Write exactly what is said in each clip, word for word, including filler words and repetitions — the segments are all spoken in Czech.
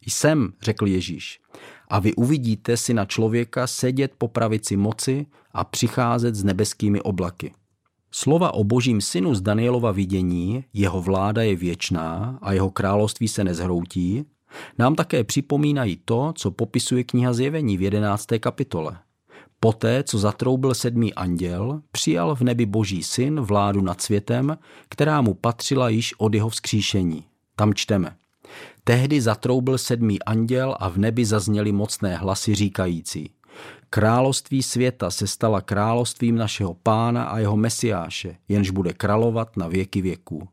Jsem, řekl Ježíš, a vy uvidíte syna člověka sedět po pravici moci a přicházet s nebeskými oblaky. Slova o božím synu z Danielova vidění, jeho vláda je věčná a jeho království se nezhroutí, nám také připomínají to, co popisuje kniha Zjevení v jedenácté kapitole. Poté, co zatroubil sedmý anděl, přijal v nebi boží syn vládu nad světem, která mu patřila již od jeho vzkříšení. Tam čteme. Tehdy zatroubil sedmý anděl a v nebi zazněly mocné hlasy říkající: Království světa se stala královstvím našeho Pána a jeho Mesiáše, jenž bude královat na věky věků.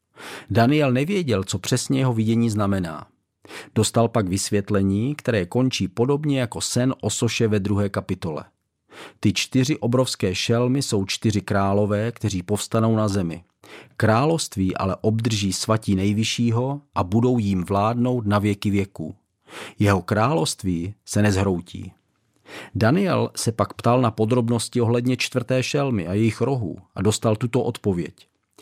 Daniel nevěděl, co přesně jeho vidění znamená. Dostal pak vysvětlení, které končí podobně jako sen o soše ve druhé kapitole. Ty čtyři obrovské šelmy jsou čtyři králové, kteří povstanou na zemi. Království ale obdrží svatí nejvyššího a budou jím vládnout na věky věků. Jeho království se nezhroutí. Daniel se pak ptal na podrobnosti ohledně čtvrté šelmy a jejich rohů a dostal tuto odpověď.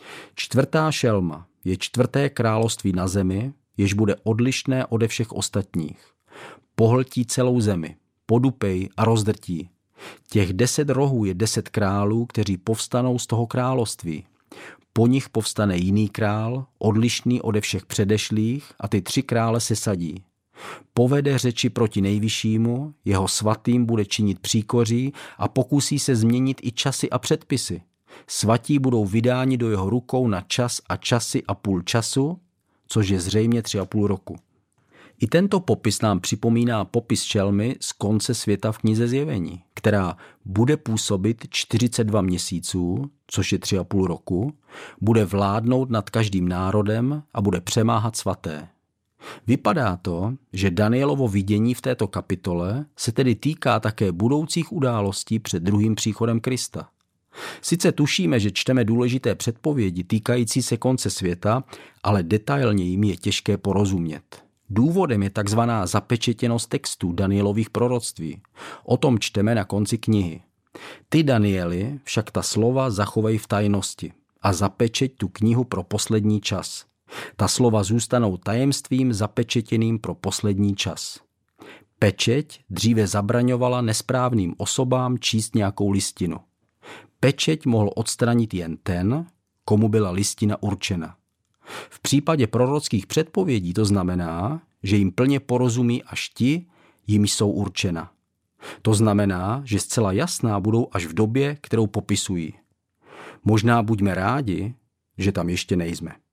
Čtvrtá šelma je čtvrté království na zemi, jež bude odlišné ode všech ostatních. Pohltí celou zemi, podupej a rozdrtí. Těch deset rohů je deset králů, kteří povstanou z toho království. Po nich povstane jiný král, odlišný ode všech předešlých, a ty tři krále se sadí. Povede řeči proti nejvyššímu, jeho svatým bude činit příkoří a pokusí se změnit i časy a předpisy. Svatí budou vydáni do jeho rukou na čas a časy a půl času, což je zřejmě tři a půl roku. I tento popis nám připomíná popis šelmy z konce světa v knize Zjevení, která bude působit čtyřicet dva měsíců, což je tři a půl roku, bude vládnout nad každým národem a bude přemáhat svaté. Vypadá to, že Danielovo vidění v této kapitole se tedy týká také budoucích událostí před druhým příchodem Krista. Sice tušíme, že čteme důležité předpovědi týkající se konce světa, ale detailně jim je těžké porozumět. Důvodem je takzvaná zapečetěnost textů Danielových proroctví. O tom čteme na konci knihy. Ty, Danieli, však ta slova zachovej v tajnosti a zapečeť tu knihu pro poslední čas. Ta slova zůstanou tajemstvím zapečetěným pro poslední čas. Pečeť dříve zabraňovala nesprávným osobám číst nějakou listinu. Pečeť mohl odstranit jen ten, komu byla listina určena. V případě prorockých předpovědí to znamená, že jim plně porozumí až ti, jim jsou určena. To znamená, že zcela jasná budou až v době, kterou popisují. Možná buďme rádi, že tam ještě nejsme.